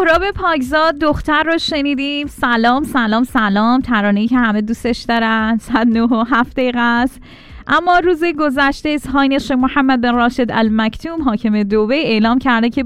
سهراب پاکزاد دختر رو شنیدیم. سلام سلام سلام، ترانه‌ای که همه دوستش دارن. 109.7 دقیقه است. اما روز گذشته اصحای شیخ محمد بن راشد المکتوم حاکم دبی اعلام کرده که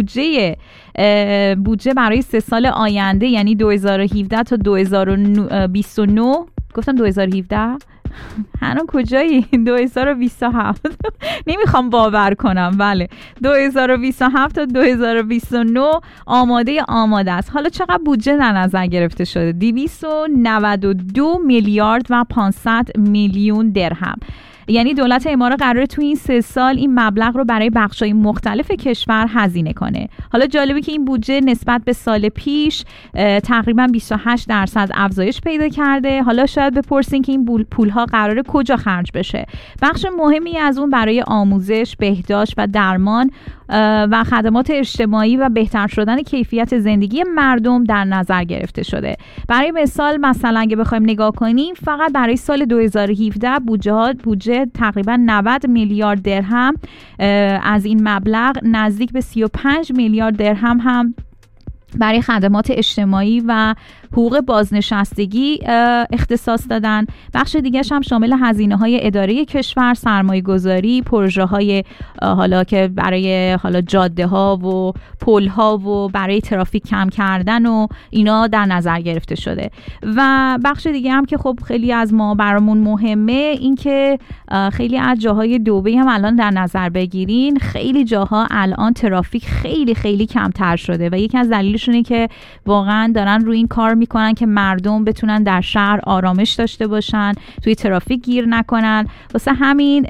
بودجه برای 3 سال آینده، یعنی 2017 تا 2029، گفتم 2017 هنوز کجایی؟ 2027 نمیخوام باور کنم. بله 2027 تا 2029 آماده است. حالا چقدر بودجه در نظر گرفته شده؟ 292 میلیارد و 500 میلیون درهم. یعنی دولت امارات قراره تو این 3 سال این مبلغ رو برای بخش‌های مختلف کشور هزینه کنه. حالا جالبه که این بودجه نسبت به سال پیش تقریبا 28% افزایش پیدا کرده. حالا شاید بپرسین که این پول‌ها قراره کجا خرج بشه. بخش مهمی از اون برای آموزش، بهداشت و درمان و خدمات اجتماعی و بهتر شدن کیفیت زندگی مردم در نظر گرفته شده. برای مثلا اگه بخوایم نگاه کنیم، فقط برای سال 2017 بودجه تقریبا 90 میلیارد درهم، از این مبلغ نزدیک به 35 میلیارد درهم هم برای خدمات اجتماعی و حقوق بازنشستگی اختصاص دادن. بخش دیگه‌ش هم شامل هزینه‌های اداره کشور، سرمایه‌گذاری، پروژه‌های حالا که برای حالا جاده‌ها و پل‌ها و برای ترافیک کم کردن و اینا در نظر گرفته شده. و بخش دیگه هم که خب خیلی از ما برامون مهمه، این که خیلی از جاهای دبی هم الان در نظر بگیرین، خیلی جاها الان ترافیک خیلی خیلی کمتر شده و یکی از دلیلش اینه که واقعا دارن روی این کار میکنن که مردم بتونن در شهر آرامش داشته باشن، توی ترافیک گیر نکنن. واسه همین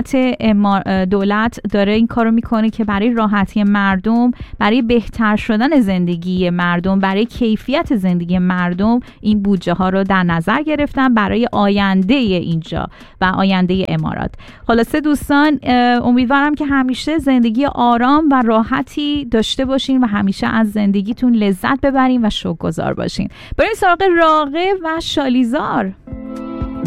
دولت داره این کارو میکنه که برای راحتی مردم، برای بهتر شدن زندگی مردم، برای کیفیت زندگی مردم این بودجه ها رو در نظر گرفتن برای آینده اینجا و آینده امارات. خلاصه دوستان، امیدوارم که همیشه زندگی آرام و راحتی داشته باشین و همیشه از زندگیتون لذت ببرین و شکرگزار باشین. بریم سراغ راغب و شالیزار.